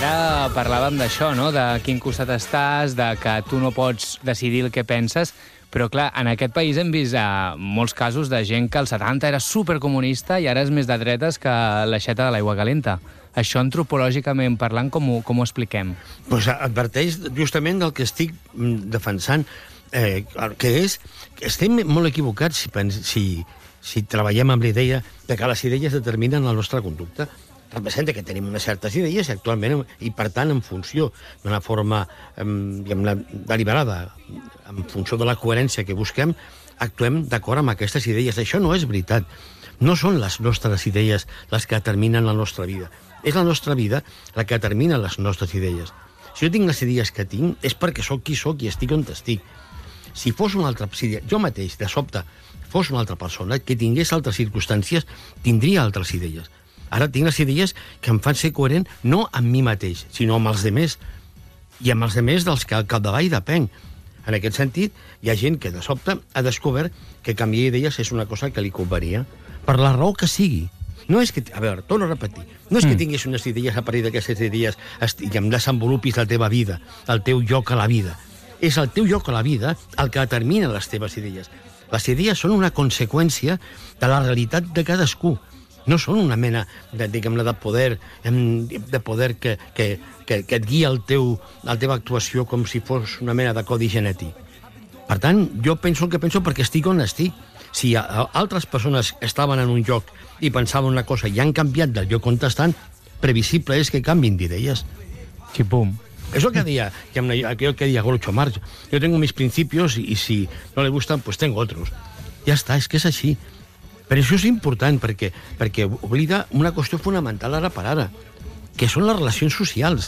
Ara parlàvem d'això, no?, de quin costat estàs, de que tu no pots decidir el que penses, però, clar, en aquest país hem vist molts casos de gent que als 70 era supercomunista i ara és més de dretes que l'aixeta de l'aigua calenta. Això, antropològicament parlant, com ho expliquem? Pues adverteix justament del que estic defensant, que és que estem molt equivocats si treballem amb la idea de que les idees determinen la nostra conducta. Representa que tenim unes certes idees actualment, i per tant, en funció d'una forma deliberada, en funció de la coherència que busquem, actuem d'acord amb aquestes idees. Això no és veritat. No són les nostres idees les que determinen la nostra vida. És la nostra vida la que determina les nostres idees. Si jo tinc les idees que tinc, és perquè sóc qui sóc i estic on estic. Si fos una altra... Si jo mateix, de sobte, fos una altra persona que tingués altres circumstàncies, tindria altres idees. Ara tinc les idees que em fan ser coherent no amb mi mateix, sinó amb els demés, i amb els demés dels que al capdavall depenc. En aquest sentit, hi ha gent que de sobte ha descobert que canviar idees és una cosa que li convenia, per la raó que sigui. No és que, a veure, torno a repetir, no és que tinguis unes idees a partir d'aquestes idees i em desenvolupis la teva vida, el teu lloc a la vida. És el teu lloc a la vida el que determina les teves idees. Les idees són una conseqüència de la realitat de cadascú. No són una mena de poder que et guia la teva actuació com si fos una mena de codi genètic. Per tant, jo penso el que penso perquè estic on estic. Si altres persones estaven en un lloc i pensaven una cosa i han canviat del lloc on estan, previsible és que canvin d'idees. Xipum. Es lo que decía Groucho Marx. Yo tengo mis principios y si no le gustan, pues tengo otros. Ja està, és que és així. Però això és important perquè oblida una qüestió fonamental ara per ara, que són les relacions socials.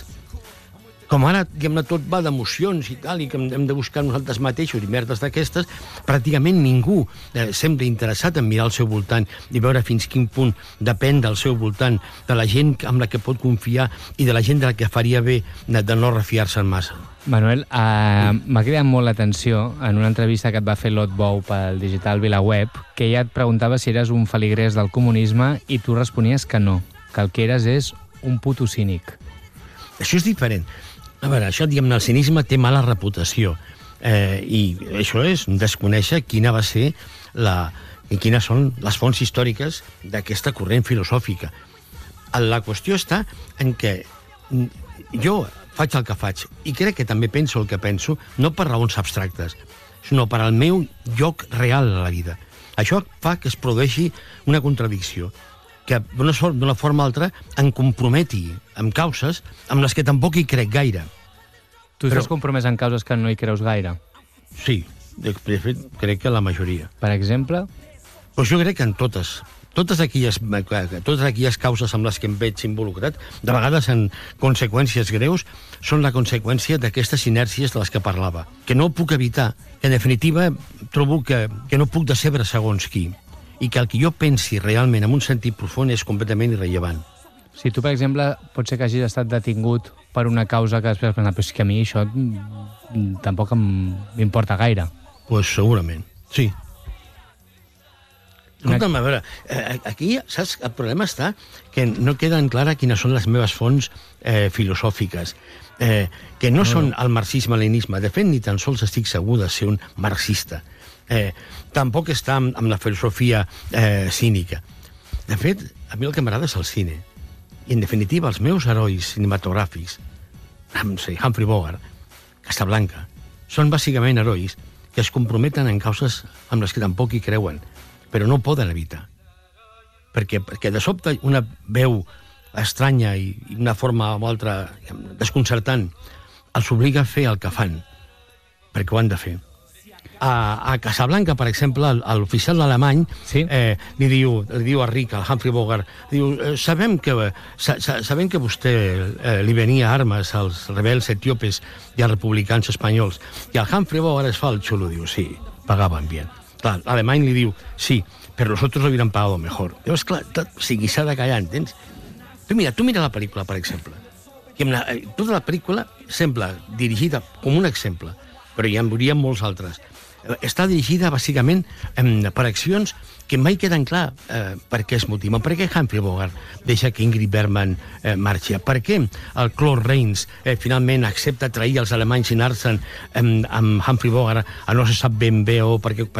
Com ara, tot va d'emocions i tal, i que hem de buscar nosaltres mateixos i merdes d'aquestes, pràcticament ningú sembla interessat en mirar al seu voltant i veure fins quin punt depèn del seu voltant, de la gent amb la que pot confiar i de la gent de la que faria bé de no refiar-se'n massa. Manuel, m'ha cridat molt l'atenció en una entrevista que et va fer Lot Bou pel digital VilaWeb, que ella et preguntava si eres un feligrès del comunisme i tu responies que no, que el que eres és un puto cínic. Això és diferent. A veure, això, diguem-ne, el cinisme té mala reputació, i això és desconèixer quina va ser i quines són les fonts històriques d'aquesta corrent filosòfica. La qüestió està en que jo faig el que faig, i crec que també penso el que penso, no per raons abstractes, sinó per al meu lloc real a la vida. Això fa que es produeixi una contradicció, que d'una forma o altra em comprometi amb causes amb les que tampoc hi crec gaire. Tu estàs compromès en causes que no hi creus gaire? Sí, de fet, crec que la majoria. Per exemple? Pues jo crec que en totes aquelles causes amb les que em veig involucrat, de vegades en conseqüències greus, són la conseqüència d'aquestes inèrcies de les que parlava, que no puc evitar, que en definitiva trobo que no puc decebre segons qui, i que el que jo pensi realment en un sentit profund és completament irrellevant. Si tu, per exemple, pot ser que hagis estat detingut per una causa que després penses, però és que a mi això tampoc m'importa gaire. Pues segurament, sí. Escolta'm, a veure, aquí, saps, el problema està que no queden clares quines són les meves fonts filosòfiques, que no són el marxisme-leninisme. De fet, ni tan sols estic segur de ser un marxista. Tampoc està amb la filosofia cínica. De fet, a mi el que m'agrada és el cine. I, en definitiva, els meus herois cinematogràfics, Humphrey Bogart, Casablanca, són bàsicament herois que es comprometen en causes amb les que tampoc hi creuen, però no poden evitar. Perquè de sobte una veu estranya i una forma o altra desconcertant els obliga a fer el que fan, perquè ho han de fer. A Casablanca, per exemple, l'oficial alemany li diu a Rick, al Humphrey Bogart, sabem que vostè li venia armes als rebels etíopes i als republicans espanyols. I el Humphrey Bogart es fa el xulo, diu, sí, pagaban bien. Clar, l'alemany li diu, sí, però nosotros lo hubieran pagado mejor. Llavors, clar, o sigui, s'ha de callar, entens? Tu mira la pel·lícula, per exemple. Tota la pel·lícula sembla dirigida com un exemple, però hi en veuríem molts altres. està dirigida, bàsicament, per accions que mai queden clar per què es motiven. Per què Humphrey Bogart deixa que Ingrid Bergman marxi? Per què el Claude Rains finalment accepta trair els alemanys i anar-se'n amb Humphrey Bogart a no se sap ben bé on,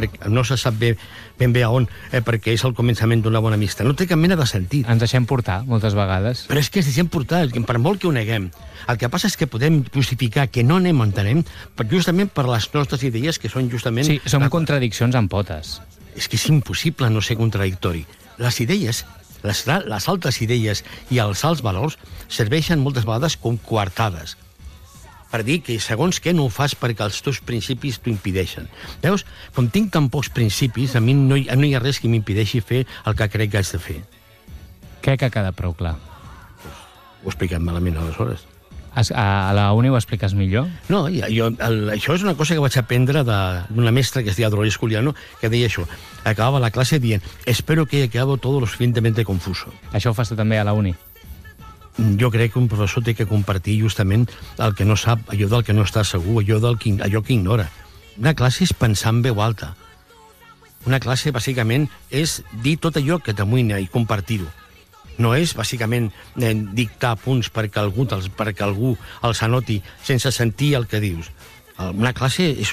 perquè és el començament d'una bona amistat? No té cap mena de sentit. Ens deixem portar, moltes vegades. Però és que ens deixem portar, per molt que ho neguem. El que passa és que podem justificar que no anem on anem justament per les nostres idees, que són justament... Sí, són contradiccions en potes. És que és impossible no ser contradictori. Les idees, les altres idees i els alts valors serveixen moltes vegades com coartades per dir que segons què no ho fas perquè els teus principis t'ho impedeixen. Veus? Com tinc tan pocs principis, a mi no hi ha res que m'impedeixi fer el que crec que haig de fer. Crec que ha quedat prou clar. Ho he explicat malament, aleshores. A la uni ho expliques millor? No, això és una cosa que vaig aprendre d'una mestra que es deia Dolores Juliano, que deia això. Acabava la classe dient: espero que haya quedado todo lo suficientemente confuso. Això ho fas tu també a la uni? Jo crec que un professor té que compartir justament el que no sap, allò del que no està segur, allò que ignora. Una classe és pensar en veu alta. Una classe, bàsicament, és dir tot allò que t'amoïna i compartir-ho. No és, bàsicament, dictar punts perquè algú els anoti sense sentir el que dius. Una classe és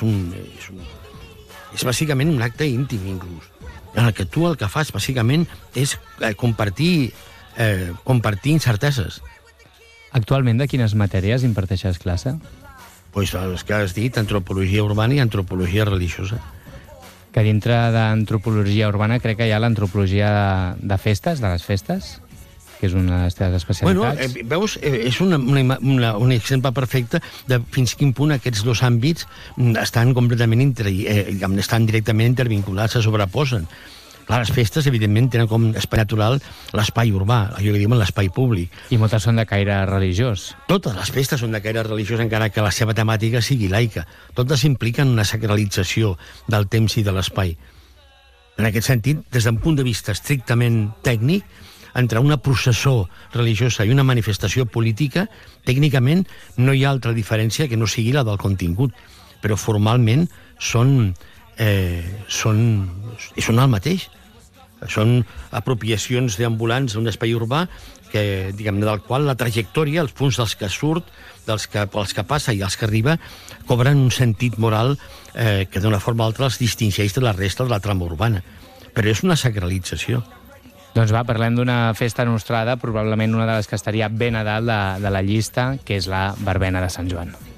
bàsicament un acte íntim, inclús, en el que tu el que fas, bàsicament, és compartir incerteses. Actualment, de quines matèries imparteixes classe? Doncs les que has dit, antropologia urbana i antropologia religiosa. Que dintre d'antropologia urbana crec que hi ha l'antropologia de festes, de les festes, que és una de les teves especialitats. Bueno, veus, és un exemple perfecte de fins quin punt aquests dos àmbits estan completament estan directament intervinculats, se sobreposen. Clar, les festes, evidentment, tenen com espai natural l'espai urbà, allò que diuen l'espai públic. I moltes són de caire religiós. Totes les festes són de caire religiós, encara que la seva temàtica sigui laica. Totes impliquen una sacralització del temps i de l'espai. En aquest sentit, des d'un punt de vista estrictament tècnic, entre una processó religiosa i una manifestació política, tècnicament no hi ha altra diferència que no sigui la del contingut, però formalment són el mateix. Són apropiacions deambulants d'un espai urbà que, diguem-ne, del qual la trajectòria, els punts dels que surt, pels que passa i els que arriba, cobren un sentit moral que d'una forma o altra els distingeix de la resta de la trama urbana. Però és una sacralització. Doncs va, parlem d'una festa nostrada, probablement una de les que estaria ben a dalt de la llista, que és la verbena de Sant Joan.